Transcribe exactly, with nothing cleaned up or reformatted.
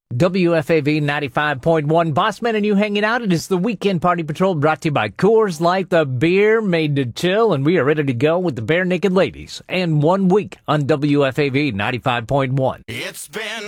W F A V ninety-five point one, Bossman and you hanging out. It is the Weekend Party Patrol brought to you by Coors Light, the beer made to chill, and we are ready to go with the Bare Naked Ladies and one week on W F A V ninety-five point one. It's been